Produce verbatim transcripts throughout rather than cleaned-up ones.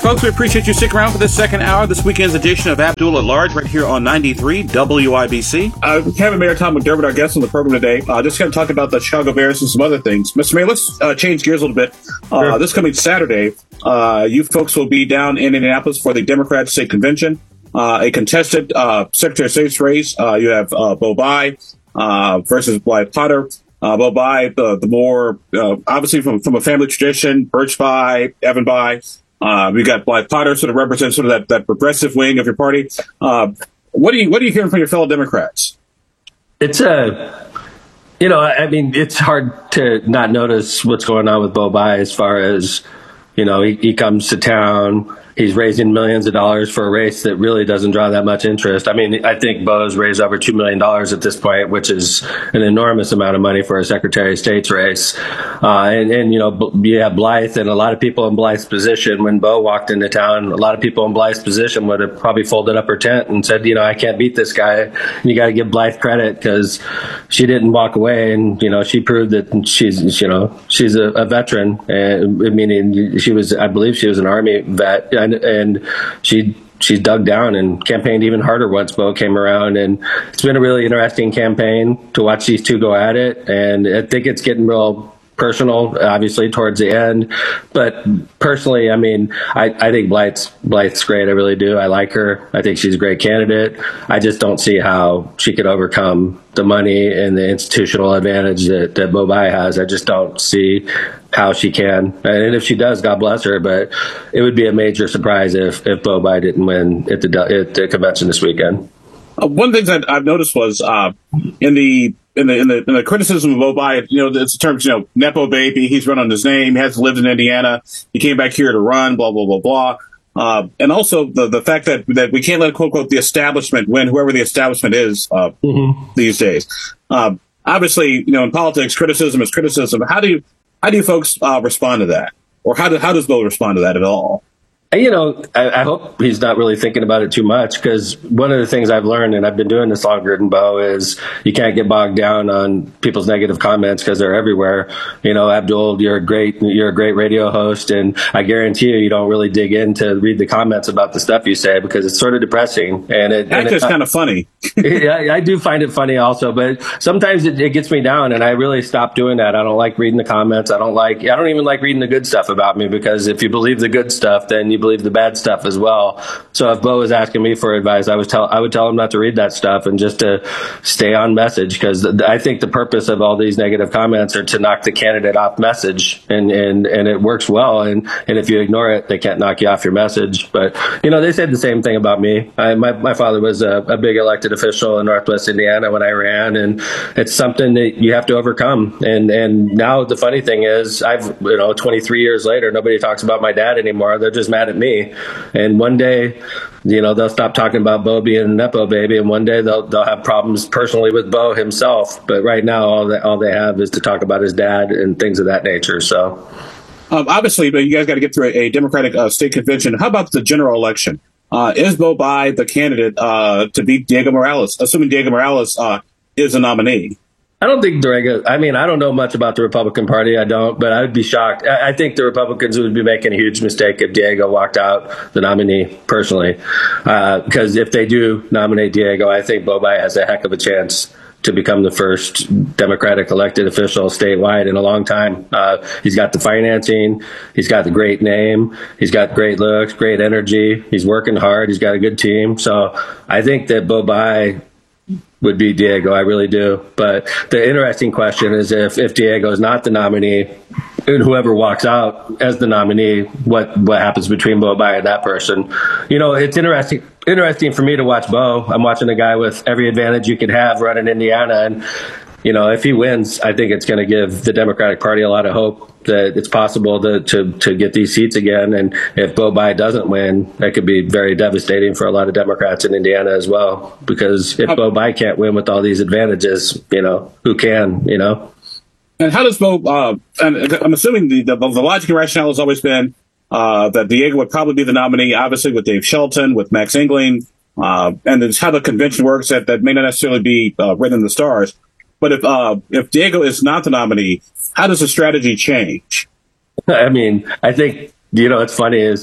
folks. We appreciate you sticking around for this second hour, this weekend's edition of Abdul at Large, right here on ninety-three W I B C. Uh, Kevin Mayor Tom McDermott, our guest on the program today. Uh, just going to talk about the Chicago Bears and some other things. Mister Mayor, let's uh, change gears a little bit. Uh, sure. This coming Saturday, uh, you folks will be down in Indianapolis for the Democrat State Convention, uh, a contested uh, Secretary of State's race. Uh, you have uh, Bo Bai uh, versus Blythe Potter. Uh, Bo Bai, the, the more, uh, obviously from, from a family tradition, Birch Bai, Evan Bai. Uh, we got Blythe Potter, sort of represents sort of that, that progressive wing of your party. Uh, what are you, what are you hearing from your fellow Democrats? It's a, you know, I mean, it's hard to not notice what's going on with Bo Bai as far as, you know, he, he comes to town. He's raising millions of dollars for a race that really doesn't draw that much interest. I mean, I think Bo's raised over two million dollars at this point, which is an enormous amount of money for a Secretary of State's race. Uh, and, and, you know, you have Blythe, and a lot of people in Blythe's position, when Bo walked into town, a lot of people in Blythe's position would have probably folded up her tent and said, you know, I can't beat this guy. And you got to give Blythe credit because she didn't walk away. And, you know, she proved that she's, you know, she's a, a veteran, and, meaning she was, I believe she was an Army vet. And, and she she dug down and campaigned even harder once Bo came around. And it's been a really interesting campaign to watch these two go at it. And I think it's getting real personal, obviously, towards the end. But personally, I mean, I, I think Blythe's, Blythe's great. I really do. I like her. I think she's a great candidate. I just don't see how she could overcome the money and the institutional advantage that, that Bo Bai has. I just don't see how she can. And if she does, God bless her. But it would be a major surprise if, if Bo Bai didn't win at the, at the convention this weekend. Uh, one of the things I've, I've noticed was uh, in the in the in the in the criticism of Bo Bai, you know, it's in terms, you know, Nepo baby. He's run on his name. He hasn't lived in Indiana. He came back here to run. Blah blah blah blah. Uh, and also the the fact that that we can't let quote unquote the establishment win, whoever the establishment is uh, mm-hmm. these days. Uh, obviously, you know, in politics, criticism is criticism. How do you how do you folks uh, respond to that, or how do, how does Bo respond to that at all? You know, I, I hope he's not really thinking about it too much, because one of the things I've learned, and I've been doing this longer than Bo, is you can't get bogged down on people's negative comments because they're everywhere. You know, Abdul, you're a great you're a great radio host, and I guarantee you, you don't really dig in to read the comments about the stuff you say because it's sort of depressing. And it actually, it's kind of funny. Yeah, I do find it funny also, but sometimes it, it gets me down, and I really stop doing that. I don't like reading the comments. I don't like. I don't even like reading the good stuff about me, because if you believe the good stuff, then you believe the bad stuff as well. So if Bo was asking me for advice, I was tell I would tell him not to read that stuff and just to stay on message, because I think the purpose of all these negative comments are to knock the candidate off message, and and and it works well. And and if you ignore it, they can't knock you off your message. But you know, they said the same thing about me. I, my my father was a, a big elected official in Northwest Indiana when I ran, and it's something that you have to overcome. And and now the funny thing is, I've you know twenty-three years later, nobody talks about my dad anymore. They're just mad at me. And one day, you know, they'll stop talking about Bo being a Nepo baby, and one day they'll they'll have problems personally with Bo himself. But right now, all that all they have is to talk about his dad and things of that nature. So, um, obviously, but you guys got to get through a, a Democratic uh, state convention. How about the general election? Uh, is Bo Bai the candidate uh, to beat Diego Morales, assuming Diego Morales uh, is a nominee? I don't think Diego, I mean, I don't know much about the Republican Party. I don't, but I would be shocked. I, I think the Republicans would be making a huge mistake if Diego walked out the nominee, personally. Because uh, if they do nominate Diego, I think Bo Bai has a heck of a chance to become the first Democratic elected official statewide in a long time. Uh, he's got the financing. He's got the great name. He's got great looks, great energy. He's working hard. He's got a good team. So I think that Bo Bai would be Diego. I really do. But the interesting question is, if, if Diego is not the nominee, and whoever walks out as the nominee, what, what happens between Bo Bai and that person? You know, it's interesting interesting for me to watch Bo. I'm watching a guy with every advantage you could have running Indiana. And, you know, if he wins, I think it's going to give the Democratic Party a lot of hope that it's possible to, to, to get these seats again. And if Bo Bai doesn't win, that could be very devastating for a lot of Democrats in Indiana as well. Because if Bo Bai can't win with all these advantages, you know, who can, you know? And how does Bo, uh, and I'm assuming the, the, the logic and rationale has always been uh, that Diego would probably be the nominee, obviously with Dave Shelton, with Max Engling, uh, and it's how the convention works that, that may not necessarily be uh, written in the stars. But if uh, if Diego is not the nominee, how does the strategy change? I mean, I think, you know, it's funny is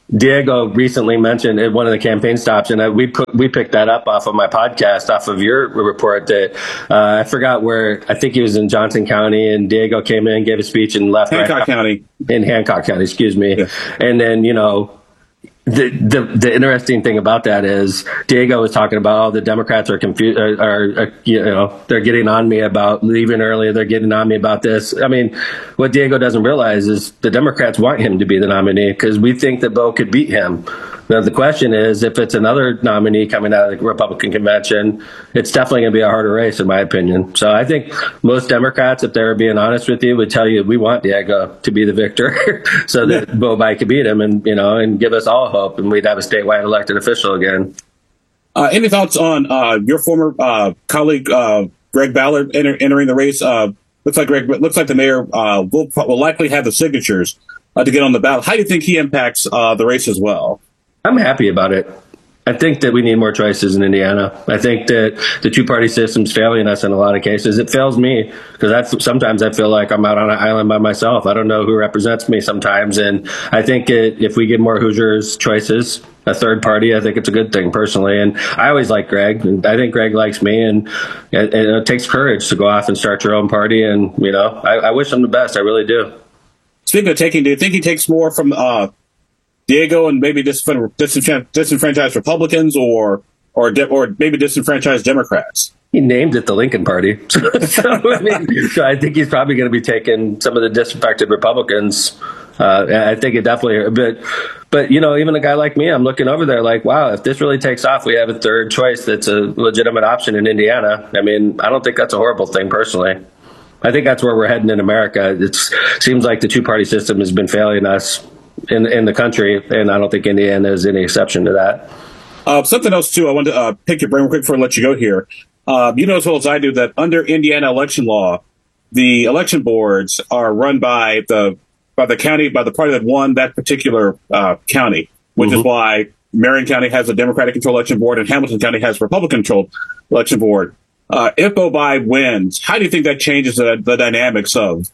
Diego recently mentioned at one of the campaign stops, and I, we put, we picked that up off of my podcast, off of your report, that uh, I forgot where, I think he was in Johnson County, and Diego came in, gave a speech and left. Hancock right County. In Hancock County, excuse me. Yeah. And then, you know, The, the the interesting thing about that is Diego was talking about, oh, the Democrats are confused, are, are, are, you know, they're getting on me about leaving early. They're getting on me about this. I mean, what Diego doesn't realize is the Democrats want him to be the nominee because we think that Bo could beat him. Now, the question is, if it's another nominee coming out of the Republican convention, it's definitely going to be a harder race, in my opinion. So I think most Democrats, if they were being honest with you, would tell you we want Diego to be the victor so that yeah. Bo Biden could beat him and, you know, and give us all hope, and we'd have a statewide elected official again. Uh, any thoughts on uh, your former uh, colleague, uh, Greg Ballard, enter, entering the race? Uh, looks like Greg, looks like the mayor uh, will, will likely have the signatures uh, to get on the ballot. How do you think he impacts uh, the race as well? I'm happy about it. I think that we need more choices in Indiana. I think that the two-party system's failing us in a lot of cases. It fails me because that's sometimes I feel like I'm out on an island by myself. I don't know who represents me sometimes. And I think it, if we give more Hoosiers choices, a third party, I think it's a good thing personally. And I always like Greg, and I think Greg likes me. And it, it takes courage to go off and start your own party. And, you know, I, I wish him the best. I really do. Speaking of taking, do you think he takes more from uh, Diego and maybe disenfranchised, disenfranchised Republicans or or de- or maybe disenfranchised Democrats? He named it the Lincoln Party. so, I mean, so I think he's probably going to be taking some of the disaffected Republicans. Uh, I think it definitely, but, but, you know, even a guy like me, I'm looking over there like, wow, if this really takes off, we have a third choice that's a legitimate option in Indiana. I mean, I don't think that's a horrible thing personally. I think that's where we're heading in America. It seems like the two-party system has been failing us in in the country, and I don't think Indiana is any exception to that. Uh, something else, too, I wanted to uh, pick your brain real quick before I let you go here. Uh, you know as well as I do that under Indiana election law, the election boards are run by the by the county, by the party that won that particular uh, county, which mm-hmm. is why Marion County has a Democratic-controlled election board and Hamilton County has a Republican-controlled election board. Uh, if Bo Biden wins, how do you think that changes the, the dynamics of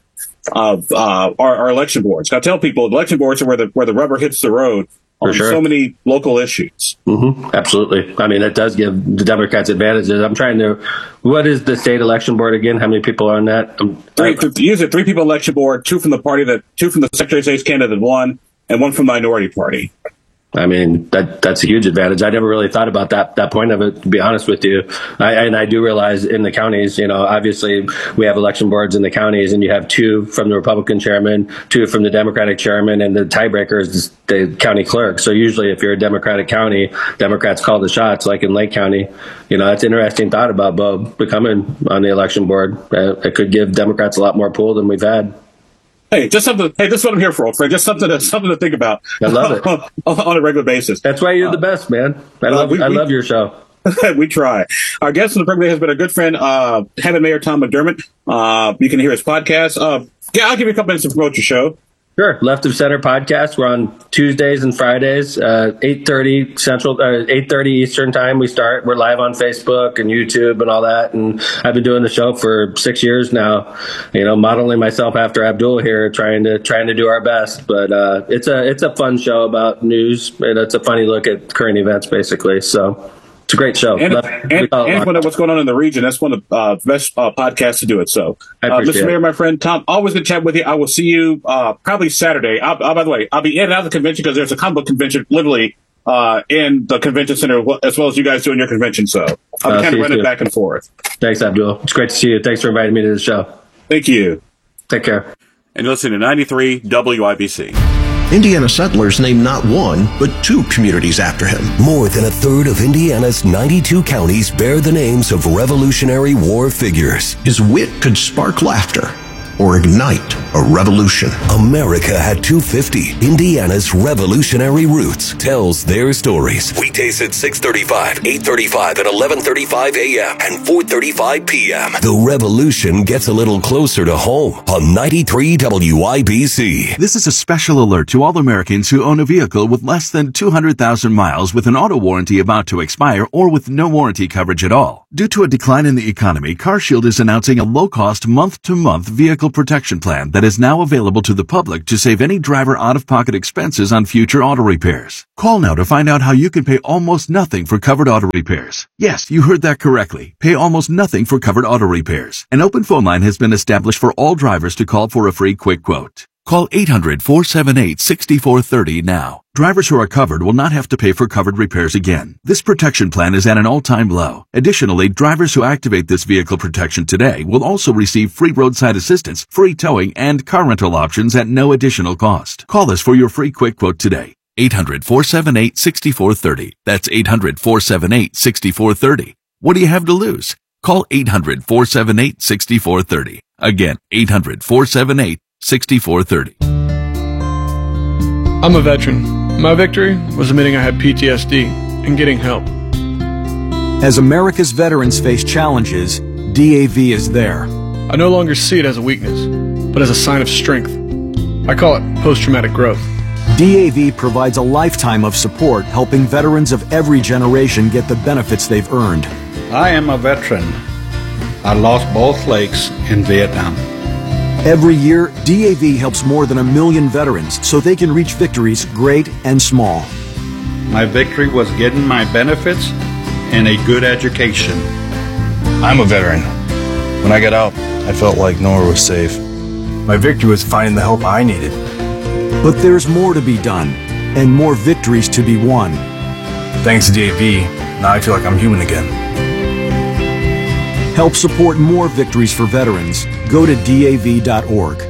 of uh, our, our election boards? I tell people election boards are where the where the rubber hits the road on sure. so many local issues. Mm-hmm. Absolutely. I mean, it does give the Democrats advantages. I'm trying to. What is the state election board again? How many people are on that? Um, three, use it. Three people election board. Two from the party that. Two from the Secretary of State's candidate. One and one from the minority party. I mean, that that's a huge advantage. I never really thought about that that point of it, to be honest with you. I, and I do realize in the counties, you know, obviously we have election boards in the counties, and you have two from the Republican chairman, two from the Democratic chairman, and the tiebreaker is the county clerk. So usually if you're a Democratic county, Democrats call the shots, like in Lake County. You know, that's an interesting thought about Bo becoming on the election board. Uh, it could give Democrats a lot more pull than we've had. Hey, just something. Hey, this is what I'm here for, Fred. Just something to something to think about. I love it on, on a regular basis. That's why you're the best, man. I love. Uh, we, I love we, your show. We try. Our guest on the program has been a good friend, uh, Hammond Mayor Tom McDermott. Uh, you can hear his podcast. Uh, yeah, I'll give you a couple minutes to promote your show. Sure. Left of Center podcast. We're on Tuesdays and Fridays, uh, eight thirty Central, uh, eight thirty Eastern time. We start. We're live on Facebook and YouTube and all that. And I've been doing the show for six years now. You know, modeling myself after Abdul here, trying to trying to do our best. But uh, it's a it's a fun show about news, and it's a funny look at current events, basically. So. It's a great show. And, and, and what's going on in the region. That's one of the uh, best uh, podcasts to do it. So, uh, Mister Mayor, my friend Tom, always good to chat with you. I will see you uh, probably Saturday. I'll, I'll, by the way, I'll be in and out of the convention because there's a comic book convention literally uh, in the convention center as well as you guys doing your convention. So I'll be uh, kind of running too. back and forth. Thanks, Abdul. It's great to see you. Thanks for inviting me to the show. Thank you. Take care. And you're listening to ninety-three W I B C. Indiana settlers named not one, but two communities after him. More than a third of Indiana's ninety-two counties bear the names of Revolutionary War figures. His wit could spark laughter or ignite a revolution. America had two fifty. Indiana's Revolutionary Roots tells their stories. Weekdays at six thirty-five, eight thirty-five, and eleven thirty-five a.m. and four thirty-five p.m. The revolution gets a little closer to home on ninety-three W I B C. This is a special alert to all Americans who own a vehicle with less than two hundred thousand miles with an auto warranty about to expire or with no warranty coverage at all. Due to a decline in the economy, CarShield is announcing a low-cost month-to-month vehicle vehicle protection plan that is now available to the public to save any driver out-of-pocket expenses on future auto repairs. Call now to find out how you can pay almost nothing for covered auto repairs. Yes, you heard that correctly. Pay almost nothing for covered auto repairs. An open phone line has been established for all drivers to call for a free quick quote. Call eight hundred, four seven eight, six four three zero now. Drivers who are covered will not have to pay for covered repairs again. This protection plan is at an all-time low. Additionally, drivers who activate this vehicle protection today will also receive free roadside assistance, free towing, and car rental options at no additional cost. Call us for your free quick quote today. eight hundred, four seven eight, six four three zero. That's eight hundred, four seven eight, six four three zero. What do you have to lose? Call eight hundred, four seven eight, six four three zero. Again, eight hundred, four seven eight, six four three zero. I'm a veteran. My victory was admitting I had P T S D and getting help. As America's veterans face challenges, D A V is there. I no longer see it as a weakness, but as a sign of strength. I call it post-traumatic growth. D A V provides a lifetime of support, helping veterans of every generation get the benefits they've earned. I am a veteran. I lost both legs in Vietnam. Every year, D A V helps more than a million veterans so they can reach victories great and small. My victory was getting my benefits and a good education. I'm a veteran. When I got out, I felt like nowhere was safe. My victory was finding the help I needed. But there's more to be done, and more victories to be won. Thanks to D A V, now I feel like I'm human again. Help support more victories for veterans. Go to D A V dot org.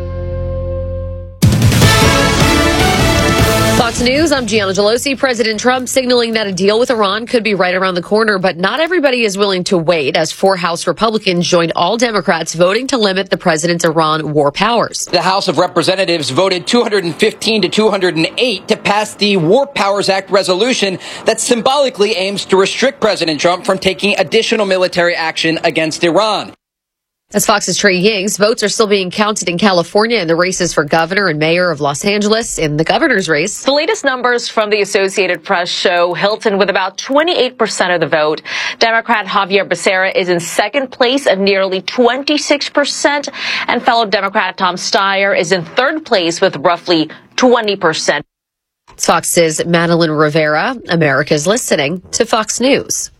Fox News, I'm Gianna Gelosi. President Trump signaling that a deal with Iran could be right around the corner, but not everybody is willing to wait as four House Republicans joined all Democrats voting to limit the president's Iran war powers. The House of Representatives voted two hundred fifteen to two hundred eight to pass the War Powers Act resolution that symbolically aims to restrict President Trump from taking additional military action against Iran. As Fox's Trey Yings, votes are still being counted in California in the races for governor and mayor of Los Angeles. In the governor's race, the latest numbers from the Associated Press show Hilton with about twenty-eight percent of the vote. Democrat Javier Becerra is in second place at nearly twenty-six percent, and fellow Democrat Tom Steyer is in third place with roughly twenty percent. It's Fox's Madeline Rivera. America's listening to Fox News.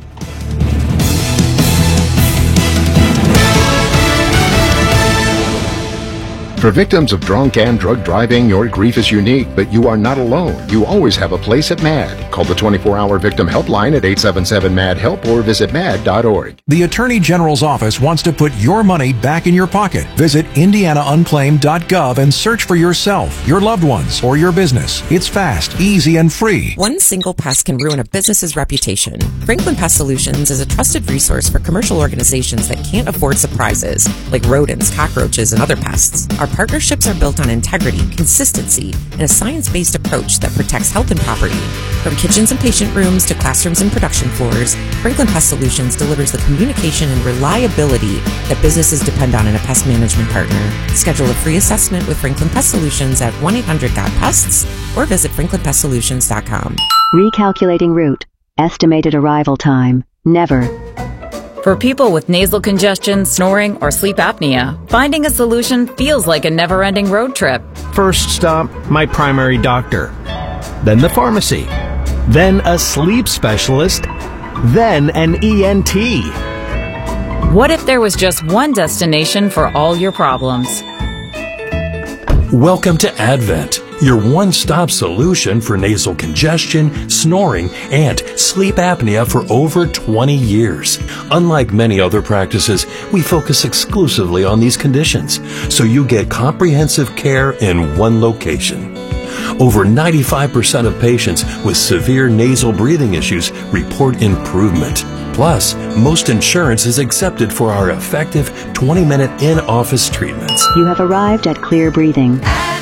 For victims of drunk and drug driving, your grief is unique, but you are not alone. You always have a place at MAD. Call the twenty-four hour victim helpline at eight seven seven M A D HELP or visit mad dot org. The Attorney General's office wants to put your money back in your pocket. Visit indiana unclaimed dot gov and search for yourself, your loved ones, or your business. It's fast, easy, and free. One single pest can ruin a business's reputation. Franklin Pest Solutions is a trusted resource for commercial organizations that can't afford surprises, like rodents, cockroaches, and other pests. Our partnerships are built on integrity, consistency, and a science-based approach that protects health and property. From kitchens and patient rooms to classrooms and production floors, Franklin Pest Solutions delivers the communication and reliability that businesses depend on in a pest management partner. Schedule a free assessment with Franklin Pest Solutions at one eight hundred got pests or visit franklin pest solutions dot com. Recalculating route. Estimated arrival time. Never. For people with nasal congestion, snoring, or sleep apnea, finding a solution feels like a never-ending road trip. First stop, my primary doctor. Then the pharmacy. Then a sleep specialist. Then an E N T. What if there was just one destination for all your problems? Welcome to Advent, your one-stop solution for nasal congestion, snoring, and sleep apnea for over twenty years. Unlike many other practices, we focus exclusively on these conditions, so you get comprehensive care in one location. Over ninety-five percent of patients with severe nasal breathing issues report improvement. Plus, most insurance is accepted for our effective twenty minute in-office treatments. You have arrived at Clear Breathing.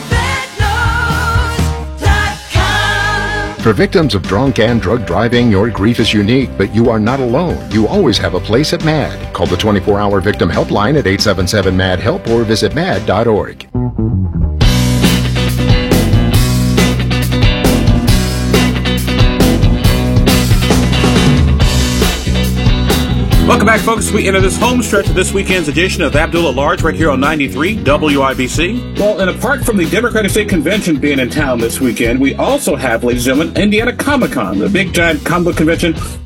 For victims of drunk and drug driving, your grief is unique, but you are not alone. You always have a place at MAD. Call the twenty-four hour victim helpline at eight seven seven M A D HELP or visit mad dot org. Welcome Welcome back, folks. We enter this home stretch of this weekend's edition of Abdul at Large right here on ninety-three W I B C. Well, and apart from the Democratic State Convention being in town this weekend, we also have, ladies and gentlemen, Indiana Comic-Con, the big giant comic book convention